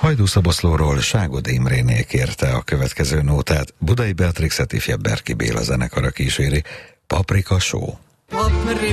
Hajdúszoboszlóról Ságod Imréné kérte a következő nótát, Budai Beatrixet ifjabb Berki Béla zenekara kíséri, Paprika Show.